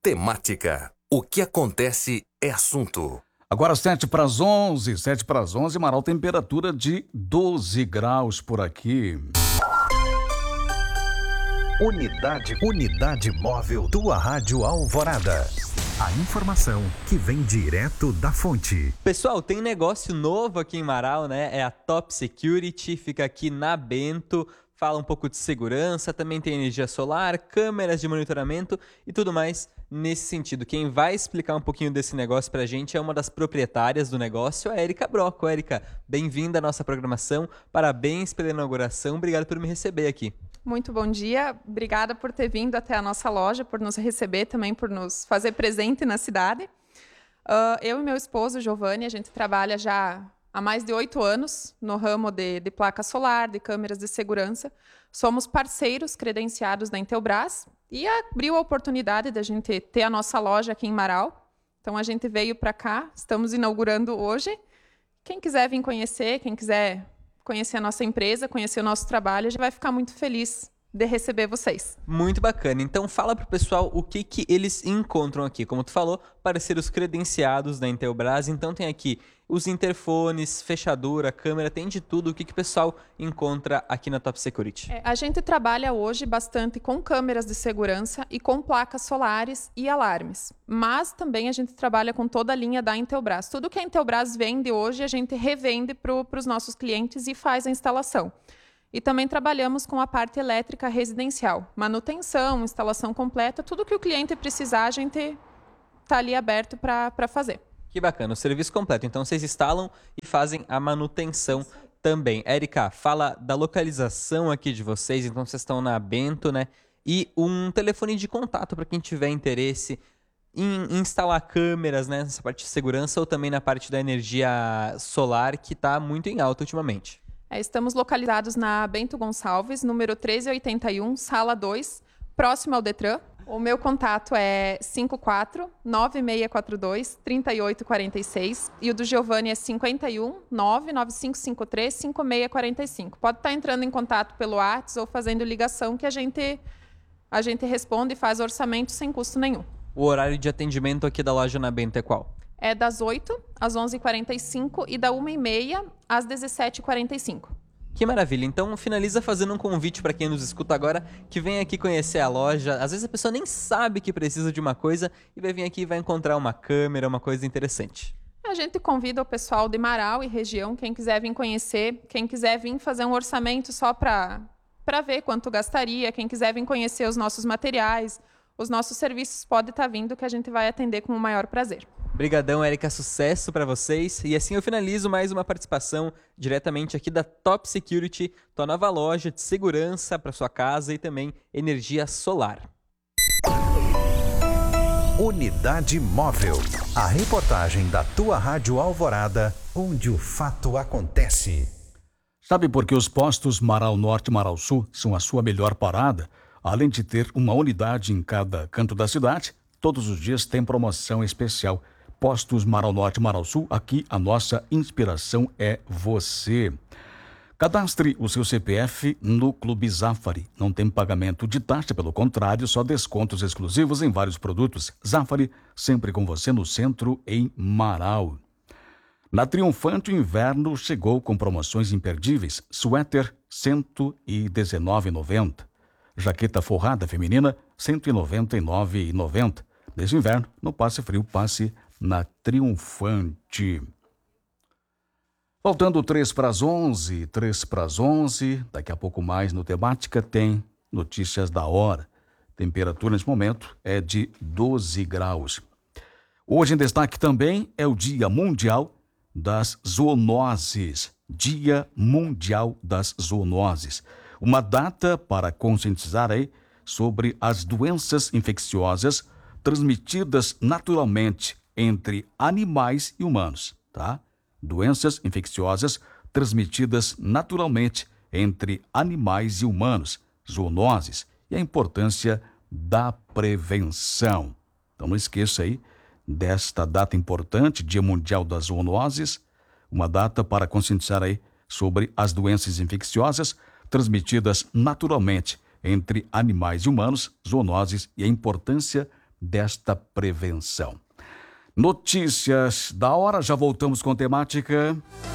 Temática. O que acontece é assunto. Agora 7 para as 11, 7 para as 11, Marau, temperatura de 12 graus por aqui. Unidade móvel, tua Rádio Alvorada. A informação que vem direto da fonte. Pessoal, tem negócio novo aqui em Marau, né? É a Top Security, fica aqui na Bento. Fala um pouco de segurança, também tem energia solar, câmeras de monitoramento e tudo mais nesse sentido. Quem vai explicar um pouquinho desse negócio pra gente é uma das proprietárias do negócio, a Érica Broco. Érica, bem-vinda à nossa programação, parabéns pela inauguração, obrigado por me receber aqui. Muito bom dia, obrigada por ter vindo até a nossa loja, por nos receber também, por nos fazer presente na cidade. Eu e meu esposo, Giovanni, a gente trabalha já há mais de 8 anos no ramo de placa solar, de câmeras de segurança. Somos parceiros credenciados da Intelbras e abriu a oportunidade da gente ter a nossa loja aqui em Marau. Então, a gente veio para cá, estamos inaugurando hoje. Quem quiser vir conhecer, quem quiser conhecer a nossa empresa, conhecer o nosso trabalho, a gente vai ficar muito feliz de receber vocês. Muito bacana. Então fala pro pessoal o que eles encontram aqui. Como tu falou, parceiros credenciados da Intelbras, então tem aqui os interfones, fechadura, câmera, tem de tudo. O que o pessoal encontra aqui na Top Security? A gente trabalha hoje bastante com câmeras de segurança e com placas solares e alarmes. Mas também a gente trabalha com toda a linha da Intelbras. Tudo que a Intelbras vende hoje, a gente revende para os nossos clientes e faz a instalação. E também trabalhamos com a parte elétrica residencial. Manutenção, instalação completa, tudo que o cliente precisar, a gente está ali aberto para fazer. Que bacana, o serviço completo. Então, vocês instalam e fazem a manutenção também. Érica, fala da localização aqui de vocês. Então, vocês estão na Bento, né? E um telefone de contato para quem tiver interesse em instalar câmeras, né? Nessa parte de segurança ou também na parte da energia solar, que está muito em alta ultimamente. Estamos localizados na Bento Gonçalves, número 1381, sala 2, próximo ao Detran. O meu contato é 54-9642-3846 e o do Giovanni é 51-99553-5645. Pode estar entrando em contato pelo WhatsApp ou fazendo ligação que a gente responde e faz orçamento sem custo nenhum. O horário de atendimento aqui da loja na Bento é qual? É das 8 às 11h45 e da 1h30 às 17h45. Que maravilha. Então, finaliza fazendo um convite para quem nos escuta agora, que vem aqui conhecer a loja. Às vezes a pessoa nem sabe que precisa de uma coisa e vai vir aqui e vai encontrar uma câmera, uma coisa interessante. A gente convida o pessoal de Marau e região, quem quiser vir conhecer, quem quiser vir fazer um orçamento só para ver quanto gastaria, quem quiser vir conhecer os nossos materiais, os nossos serviços, pode estar vindo que a gente vai atender com o maior prazer. Obrigadão, Érica, sucesso para vocês. E assim eu finalizo mais uma participação diretamente aqui da Top Security, tua nova loja de segurança para sua casa e também energia solar. Unidade móvel. A reportagem da tua Rádio Alvorada, onde o fato acontece. Sabe por que os postos Marau Norte e Marau Sul são a sua melhor parada? Além de ter uma unidade em cada canto da cidade, todos os dias tem promoção especial. Postos Marau Norte e Marau Sul, aqui a nossa inspiração é você. Cadastre o seu CPF no Clube Zafari. Não tem pagamento de taxa, pelo contrário, só descontos exclusivos em vários produtos. Zafari, sempre com você no centro, em Marau. Na Triunfante, o inverno chegou com promoções imperdíveis. Suéter, R$ 119,90. Jaqueta forrada feminina, R$ 199,90. Neste inverno, não passe frio, passe na Triunfante. Faltando 3 para as 11, 3 para as 11, daqui a pouco mais no Temática tem notícias da hora. Temperatura nesse momento é de 12 graus. Hoje em destaque também é o Dia Mundial das Zoonoses. Dia Mundial das Zoonoses. Uma data para conscientizar aí sobre as doenças infecciosas transmitidas naturalmente entre animais e humanos, tá? Doenças infecciosas transmitidas naturalmente entre animais e humanos, zoonoses, e a importância da prevenção. Então não esqueça aí desta data importante, Dia Mundial das Zoonoses, uma data para conscientizar aí sobre as doenças infecciosas transmitidas naturalmente entre animais e humanos, zoonoses, e a importância desta prevenção. Notícias da hora, já voltamos com temática.